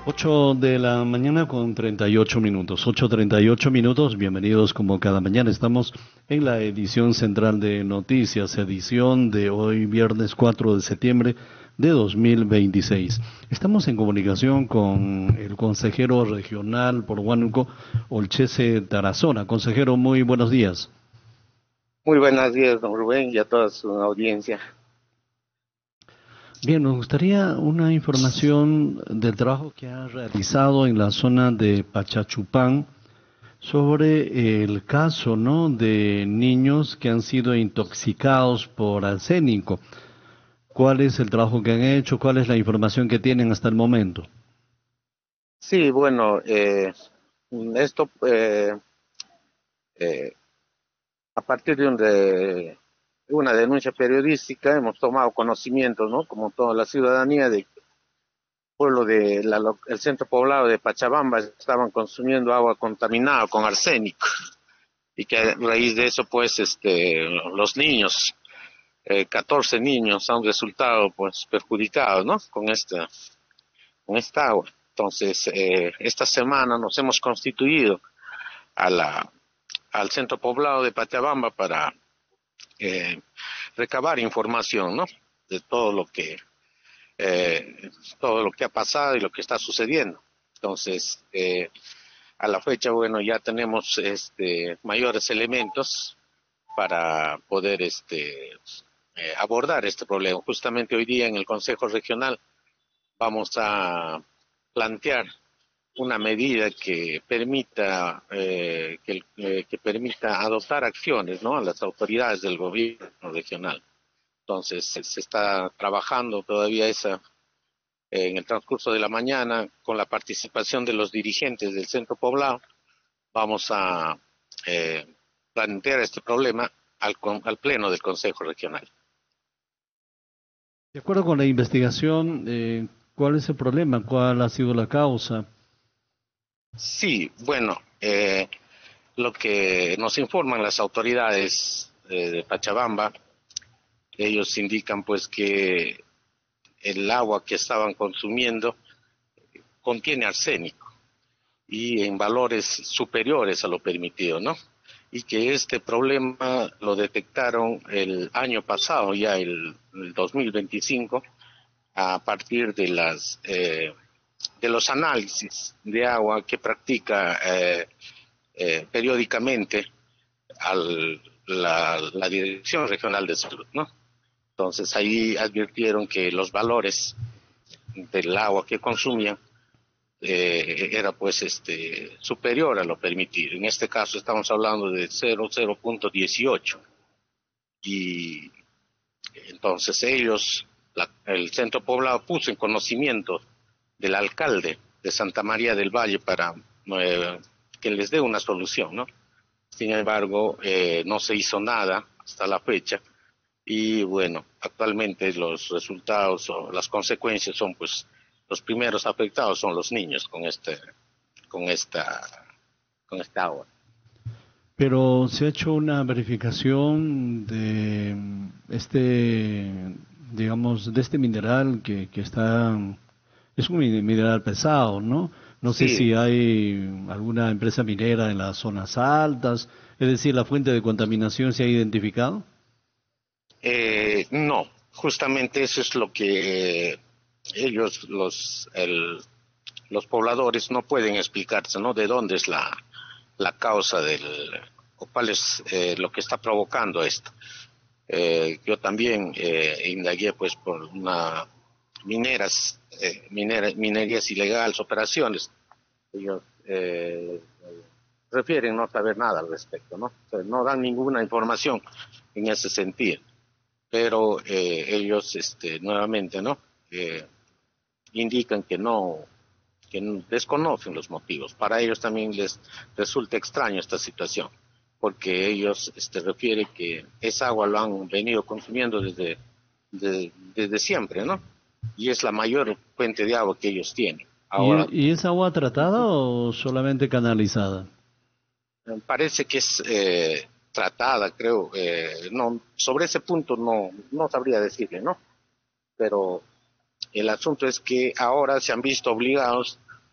8 de la mañana con 38 minutos. 8:38 minutos. Bienvenidos como cada mañana. Estamos en la edición central de noticias, edición de hoy viernes 4 de septiembre de 2026. Estamos en comunicación con el consejero regional por Huánuco, Olchese Tarazona. Consejero, muy buenos días. Muy buenos días, don Rubén, y a toda su audiencia. Bien, nos gustaría una información del trabajo que ha realizado en la zona de Pachachupán sobre el caso, ¿no?, de niños que han sido intoxicados por arsénico. ¿Cuál es el trabajo que han hecho? ¿Cuál es la información que tienen hasta el momento? Sí, bueno, esto eh, a partir de una denuncia periodística hemos tomado conocimiento, ¿no? Como toda la ciudadanía del pueblo el centro poblado de Pachabamba estaban consumiendo agua contaminada con arsénico y que a raíz de eso, pues, los niños, 14 niños han resultado, pues, perjudicados, ¿no? Con esta agua. Entonces, esta semana nos hemos constituido a al centro poblado de Pachabamba para eh, recabar información, ¿no? De todo lo que ha pasado y lo que está sucediendo. Entonces, a la fecha, bueno, ya tenemos mayores elementos para poder abordar este problema. Justamente hoy día en el Consejo Regional vamos a plantear una medida que permita que permita adoptar acciones, ¿no?, a las autoridades del gobierno regional. Entonces se está trabajando todavía en el transcurso de la mañana con la participación de los dirigentes del centro poblado. Vamos a eh, plantear este problema al pleno del Consejo Regional. De acuerdo con la investigación, ¿cuál es el problema? ¿Cuál ha sido la causa? Sí, bueno, lo que nos informan las autoridades de Pachabamba, ellos indican pues que el agua que estaban consumiendo contiene arsénico y en valores superiores a lo permitido, ¿no? Y que este problema lo detectaron el año pasado, ya el 2025, a partir de los análisis de agua que practica periódicamente la Dirección Regional de Salud, ¿no? Entonces ahí advirtieron que los valores del agua que consumían era pues superior a lo permitido. En este caso estamos hablando de 0,18 y entonces el centro poblado puso en conocimiento del alcalde de Santa María del Valle para que les dé una solución, ¿no? Sin embargo, no se hizo nada hasta la fecha y bueno, actualmente los resultados o las consecuencias son pues los primeros afectados son los niños con esta, con esta agua. Pero se ha hecho una verificación de digamos, de este mineral que está, es un mineral pesado, ¿no? No sé Sí, si hay alguna empresa minera en las zonas altas, es decir, la fuente de contaminación se ha identificado. no, justamente eso es lo que ellos, los pobladores, no pueden explicarse, ¿no? De dónde es la causa o cuál es lo que está provocando esto. Yo también indagué pues por minerías ilegales, operaciones. Ellos prefieren no saber nada al respecto, ¿no? O sea, no dan ninguna información en ese sentido. Pero ellos nuevamente, ¿no? Indican que desconocen los motivos. Para ellos también les resulta extraño esta situación, porque ellos refieren que esa agua lo han venido consumiendo desde siempre, ¿no? Y es la mayor fuente de agua que ellos tienen. Ahora, ¿Y es agua tratada o solamente canalizada? parece que es tratada, creo, no, sobre ese punto no sabría decirle, ¿no? Pero el asunto es que ahora se han visto obligados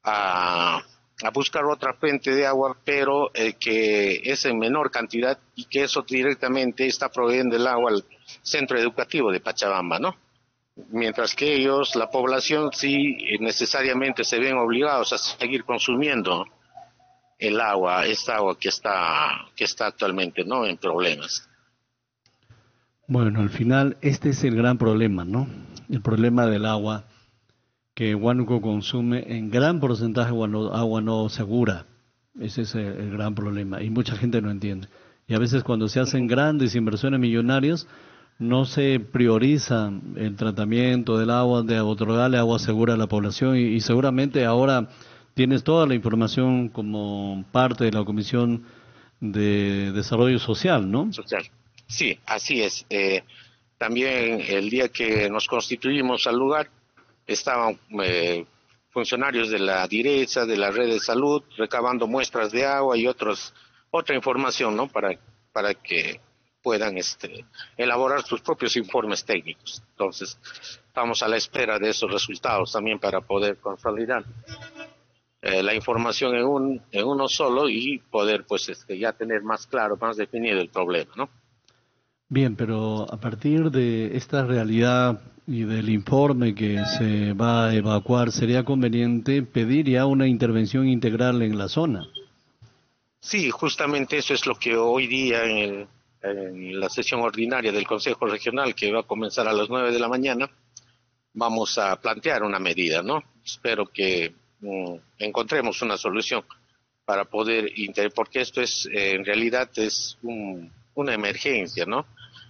a buscar otra fuente de agua, pero que es en menor cantidad y que eso directamente está proveyendo el agua al centro educativo de Pachabamba, ¿no? Mientras que ellos, la población, sí necesariamente se ven obligados a seguir consumiendo el agua, esta agua que está actualmente, ¿no?, en problemas. Bueno, al final este es el gran problema, ¿no? El problema del agua, que Huánuco consume en gran porcentaje agua no segura. Ese es el gran problema y mucha gente no entiende. Y a veces cuando se hacen grandes inversiones millonarias, no se prioriza el tratamiento del agua, de otorgarle agua segura a la población y seguramente ahora tienes toda la información como parte de la Comisión de Desarrollo Social, ¿no? Social. Sí, así es. También el día que nos constituimos al lugar, estaban funcionarios de la DIRESA, de la red de salud, recabando muestras de agua y otra información, ¿no? Para que puedan elaborar sus propios informes técnicos. Entonces, estamos a la espera de esos resultados también para poder consolidar la información en uno solo y poder, pues, ya tener más claro, más definido el problema, ¿no? Bien, pero a partir de esta realidad y del informe que se va a evacuar, ¿sería conveniente pedir ya una intervención integral en la zona? Sí, justamente eso es lo que hoy día en la sesión ordinaria del Consejo Regional, que va a comenzar a las 9 de la mañana, vamos a plantear una medida, ¿no? Espero que encontremos una solución para poder, porque esto es, en realidad es una emergencia, ¿no?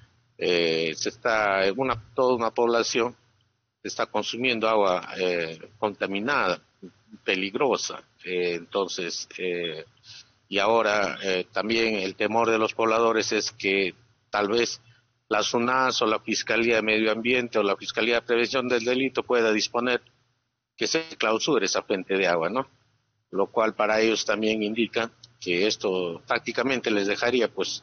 Toda una población está consumiendo agua contaminada, peligrosa, y ahora también el temor de los pobladores es que tal vez la SUNAS o la Fiscalía de Medio Ambiente o la Fiscalía de Prevención del Delito pueda disponer que se clausure esa fuente de agua, ¿no? Lo cual para ellos también indica que esto prácticamente les dejaría pues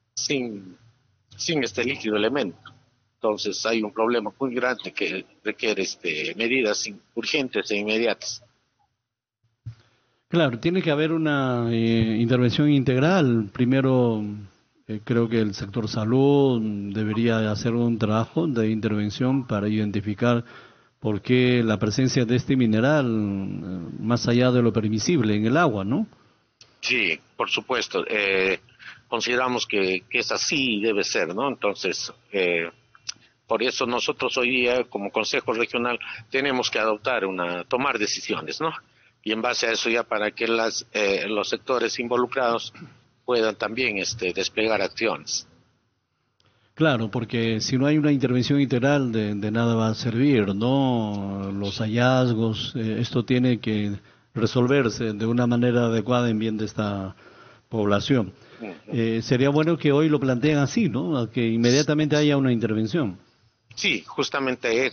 sin este líquido elemento. Entonces hay un problema muy grande que requiere medidas urgentes e inmediatas. Claro, tiene que haber una intervención integral. Primero, creo que el sector salud debería hacer un trabajo de intervención para identificar por qué la presencia de este mineral, más allá de lo permisible en el agua, ¿no? Sí, por supuesto. Consideramos que es así y debe ser, ¿no? Entonces, por eso nosotros hoy día, como Consejo Regional, tenemos que tomar decisiones, ¿no? Y en base a eso ya para que los sectores involucrados puedan también desplegar acciones. Claro, porque si no hay una intervención integral, de nada va a servir, ¿no? Los hallazgos, esto tiene que resolverse de una manera adecuada en bien de esta población. Sería bueno que hoy lo planteen así, ¿no? Que inmediatamente haya una intervención. Sí, justamente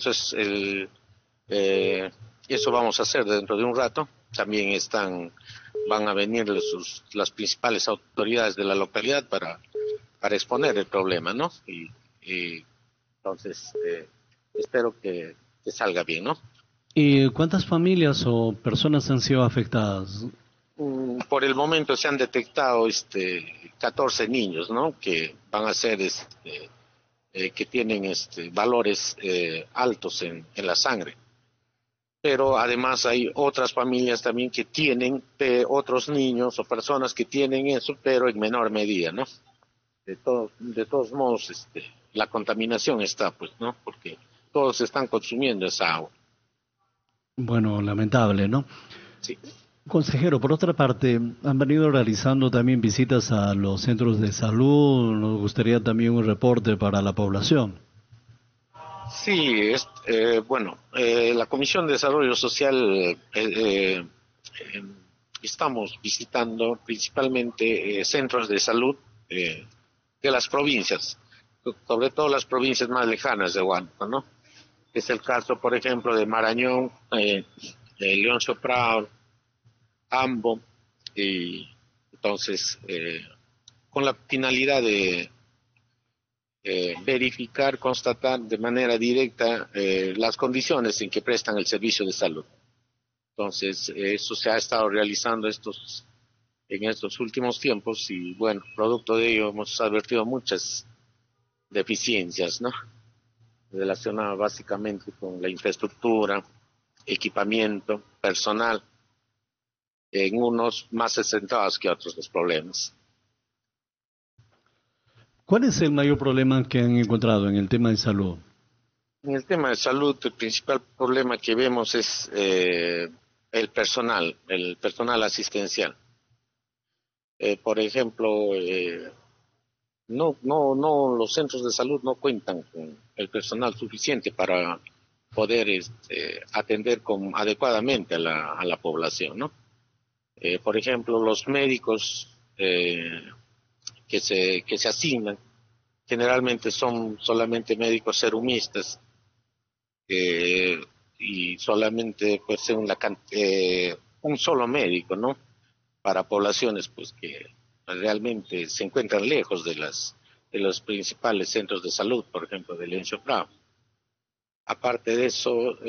eh, eso vamos a hacer dentro de un rato. También van a venir las principales autoridades de la localidad para exponer el problema, ¿no? Y entonces espero que salga bien, ¿no? ¿Y cuántas familias o personas han sido afectadas? Por el momento se han detectado 14 niños, ¿no? Que van a ser que tienen valores altos en la sangre. Pero además hay otras familias también que tienen otros niños o personas que tienen eso, pero en menor medida, ¿no? De todos modos, la contaminación está, pues, ¿no? Porque todos están consumiendo esa agua. Bueno, lamentable, ¿no? Sí. Consejero, por otra parte, han venido realizando también visitas a los centros de salud. Nos gustaría también un reporte para la población. Sí, bueno, la Comisión de Desarrollo Social estamos visitando principalmente centros de salud de las provincias, sobre todo las provincias más lejanas de Huánuco, ¿no? Es el caso, por ejemplo, de Marañón, de León Soprado, Ambo, y entonces, con la finalidad de verificar, constatar de manera directa las condiciones en que prestan el servicio de salud. Entonces, eso se ha estado realizando en estos últimos tiempos y bueno, producto de ello hemos advertido muchas deficiencias, ¿no? Relacionadas básicamente con la infraestructura, equipamiento, personal, en unos más centrados que otros los problemas. ¿Cuál es el mayor problema que han encontrado en el tema de salud? En el tema de salud, el principal problema que vemos es el personal asistencial. Por ejemplo, no, los centros de salud no cuentan con el personal suficiente para poder atender adecuadamente a la población, ¿no? Por ejemplo, los médicos que se asignan generalmente son solamente médicos serumistas y solamente pues un solo médico, ¿no? Para poblaciones pues que realmente se encuentran lejos de los principales centros de salud, por ejemplo, del Encho Prado. Aparte de eso,